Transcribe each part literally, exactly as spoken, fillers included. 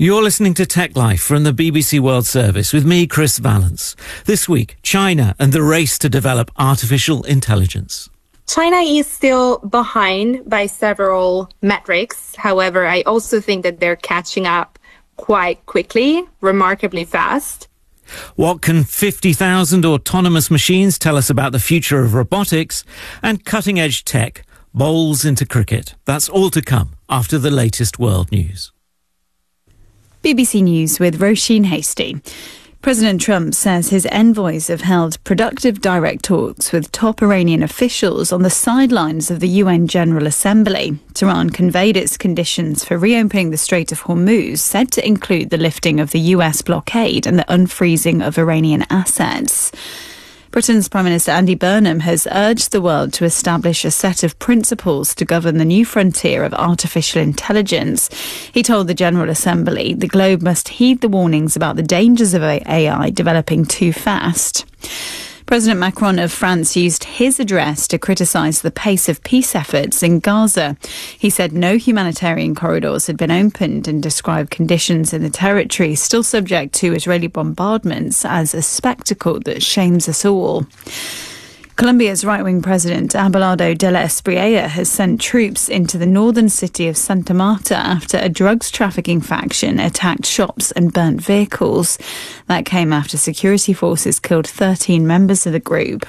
You're listening to Tech Life from the B B C World Service with me, Chris Valence. This week, China and the race to develop artificial intelligence. China is still behind by several metrics. However, I also think that they're catching up quite quickly, remarkably fast. What can fifty thousand autonomous machines tell us about the future of robotics? And cutting-edge tech bowls into cricket. That's all to come after the latest world news. B B C News with Roisin Hasty. President Trump says his envoys have held productive direct talks with top Iranian officials on the sidelines of the U N General Assembly. Tehran conveyed its conditions for reopening the Strait of Hormuz, said to include the lifting of the U S blockade and the unfreezing of Iranian assets. Britain's Prime Minister Andy Burnham has urged the world to establish a set of principles to govern the new frontier of artificial intelligence. He told the General Assembly the globe must heed the warnings about the dangers of A I developing too fast. President Macron of France used his address to criticise the pace of peace efforts in Gaza. He said no humanitarian corridors had been opened and described conditions in the territory still subject to Israeli bombardments as a spectacle that shames us all. Colombia's right-wing president, Abelardo de la Espriella, has sent troops into the northern city of Santa Marta after a drugs trafficking faction attacked shops and burnt vehicles. That came after security forces killed thirteen members of the group.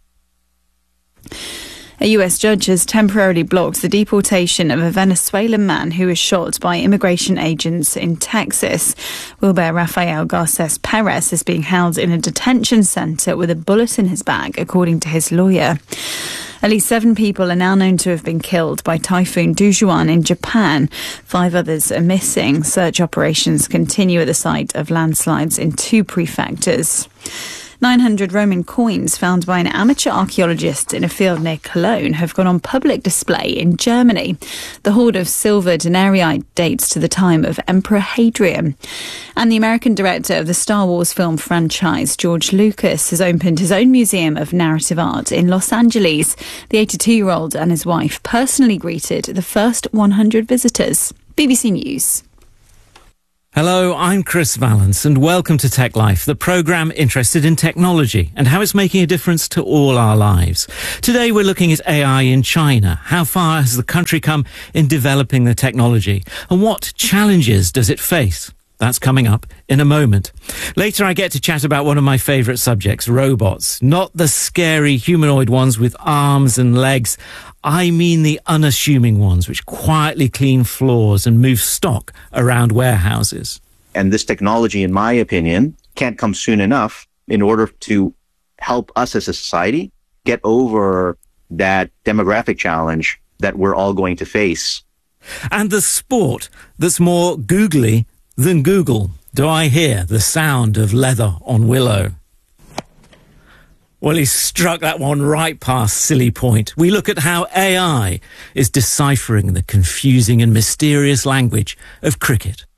A U S judge has temporarily blocked the deportation of a Venezuelan man who was shot by immigration agents in Texas. Wilber Rafael Garces Perez is being held in a detention centre with a bullet in his back, according to his lawyer. At least seven people are now known to have been killed by Typhoon Dujuan in Japan. Five others are missing. Search operations continue at the site of landslides in two prefectures. nine hundred Roman coins found by an amateur archaeologist in a field near Cologne have gone on public display in Germany. The hoard of silver denarii dates to the time of Emperor Hadrian. And the American director of the Star Wars film franchise, George Lucas, has opened his own museum of narrative art in Los Angeles. The eighty-two-year-old and his wife personally greeted the first one hundred visitors. B B C News. Hello, I'm Chris Valence and welcome to Tech Life, the programme interested in technology and how it's making a difference to all our lives. Today we're looking at A I in China. How far has the country come in developing the technology? And what challenges does it face? That's coming up in a moment. Later I get to chat about one of my favourite subjects, robots. Not the scary humanoid ones with arms and legs. I mean the unassuming ones which quietly clean floors and move stock around warehouses. And this technology, in my opinion, can't come soon enough in order to help us as a society get over that demographic challenge that we're all going to face. And the sport that's more googly than Google. Do I hear the sound of leather on willow? Well, he struck that one right past silly point. We look at how A I is deciphering the confusing and mysterious language of cricket.